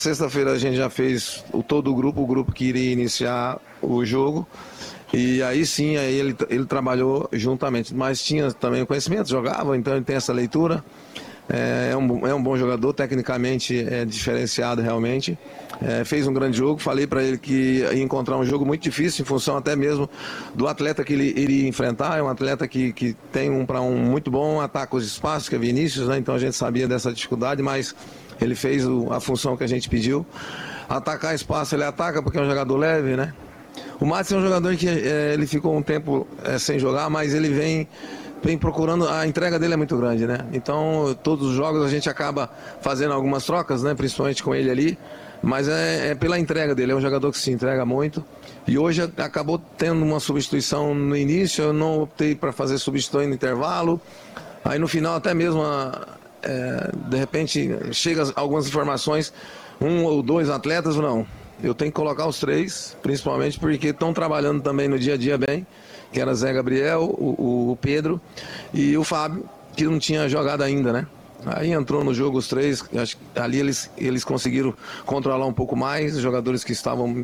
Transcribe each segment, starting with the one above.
Sexta-feira a gente já fez todo o grupo que iria iniciar o jogo. E aí sim, aí ele trabalhou juntamente, mas tinha também o conhecimento, jogava, então ele tem essa leitura. É um bom jogador, tecnicamente é diferenciado realmente. Fez um grande jogo, falei para ele que ia encontrar um jogo muito difícil, em função até mesmo do atleta que ele iria enfrentar. É um atleta que tem um muito bom, ataca os espaços, que é Vinícius, né? Então a gente sabia dessa dificuldade, mas ele fez a função que a gente pediu. Atacar espaço, ele ataca porque é um jogador leve, né? O Matos é um jogador que ele ficou um tempo sem jogar, mas ele vem procurando, a entrega dele é muito grande, né? Então, todos os jogos a gente acaba fazendo algumas trocas, né? Principalmente com ele ali, mas é pela entrega dele, é um jogador que se entrega muito. E hoje acabou tendo uma substituição no início, eu não optei para fazer substituição no intervalo. Aí no final até mesmo, de repente, chega algumas informações, 1 ou 2 atletas, não. Eu tenho que colocar os 3, principalmente porque estão trabalhando também no dia a dia bem, que era Zé Gabriel, o Pedro e o Fábio, que não tinha jogado ainda, né? Aí entrou no jogo os 3, acho que ali eles conseguiram controlar um pouco mais, os jogadores que estavam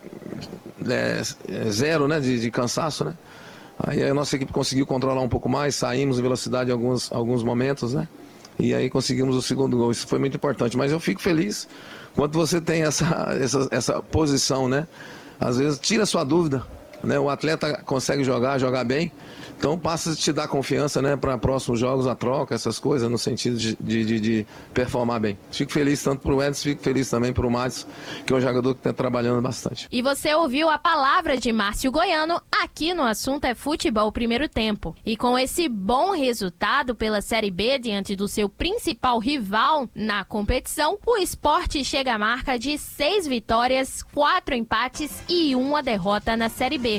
zero, né, de cansaço, né? Aí a nossa equipe conseguiu controlar um pouco mais, saímos em velocidade em alguns momentos, né? E aí conseguimos o segundo gol, isso foi muito importante. Mas eu fico feliz quando você tem essa posição, né? Às vezes tira sua dúvida, né? O atleta consegue jogar bem, então passa a te dar confiança, né? Para próximos jogos, a troca, essas coisas, no sentido de performar bem. Fico feliz tanto pro Edson, fico feliz também pro Matos, que é um jogador que está trabalhando bastante. E você ouviu a palavra de Márcio Goiano aqui no Assunto é Futebol Primeiro Tempo. E com esse bom resultado pela Série B diante do seu principal rival na competição, o Sport chega à marca de 6 vitórias, 4 empates e 1 derrota na Série B.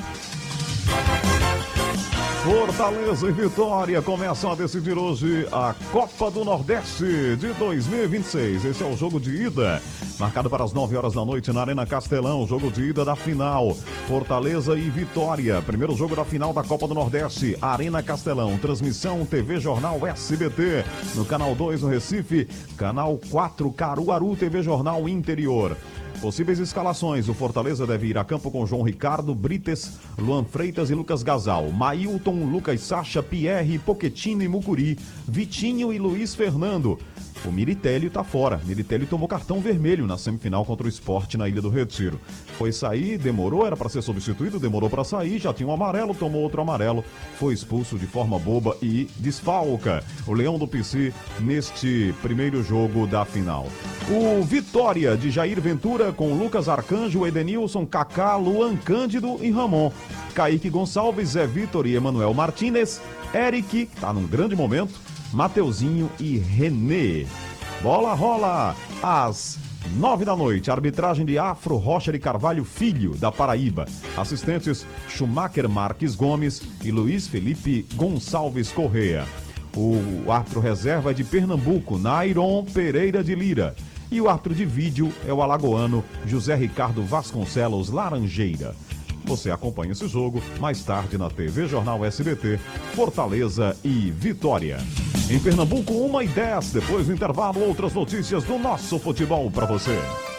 Fortaleza e Vitória começam a decidir hoje a Copa do Nordeste de 2026. Esse é o jogo de ida, marcado para as 9 horas da noite na Arena Castelão. Jogo de ida da final, Fortaleza e Vitória. Primeiro jogo da final da Copa do Nordeste, Arena Castelão. Transmissão TV Jornal SBT, no Canal 2 no Recife, Canal 4 Caruaru TV Jornal Interior. Possíveis escalações: o Fortaleza deve ir a campo com João Ricardo, Brites, Luan Freitas e Lucas Gasal, Mailton, Lucas Sacha, Pierre, Pochettino e Mucuri, Vitinho e Luiz Fernando. O Miritelli tá fora. Miritelli tomou cartão vermelho na semifinal contra o Sport na Ilha do Retiro. Foi sair, demorou, era para ser substituído, demorou para sair, já tinha um amarelo, tomou outro amarelo, foi expulso de forma boba e desfalca o Leão do PC neste primeiro jogo da final. O Vitória de Jair Ventura com Lucas Arcanjo, Edenilson, Kaká, Luan Cândido e Ramon. Kaique Gonçalves, Zé Vitor e Emanuel Martínez, Eric, que tá num grande momento, Mateuzinho e Renê. Bola rola às 9 da noite. Arbitragem de Afro Rocha de Carvalho Filho, da Paraíba. Assistentes Schumacher Marques Gomes e Luiz Felipe Gonçalves Correa. O árbitro reserva é de Pernambuco, Nairon Pereira de Lira. E o árbitro de vídeo é o alagoano José Ricardo Vasconcelos Laranjeira. Você acompanha esse jogo mais tarde na TV Jornal SBT, Fortaleza e Vitória. Em Pernambuco, 1h10, depois do intervalo, outras notícias do nosso futebol para você.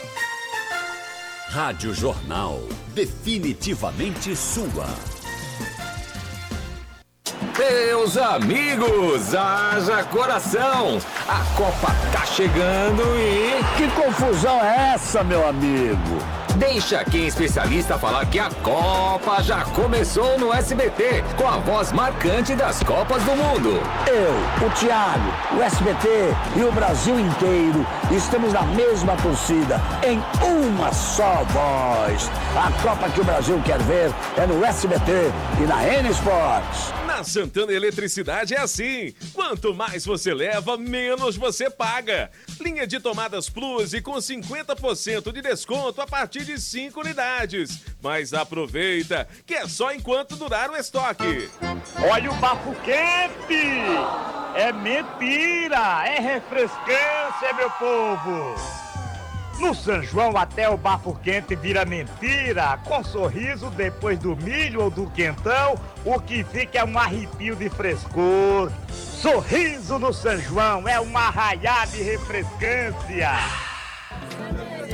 Rádio Jornal, definitivamente sua. Meus amigos, haja coração! A Copa tá chegando e... Que confusão é essa, meu amigo? Deixa quem é especialista falar que a Copa já começou no SBT, com a voz marcante das Copas do Mundo. Eu, o Thiago, o SBT e o Brasil inteiro estamos na mesma torcida, em uma só voz. A Copa que o Brasil quer ver é no SBT e na N Sports. Na Santana Eletricidade é assim. Quanto mais você leva, menos você paga. Linha de tomadas Plus e com 50% de desconto a partir de 5 unidades. Mas aproveita, que é só enquanto durar o estoque. Olha o bafo quente! É mentira! É refrescância, meu povo! No São João até o bafo quente vira mentira. Com sorriso depois do milho ou do quentão, o que fica é um arrepio de frescor. Sorriso no São João é um arraiá de refrescância.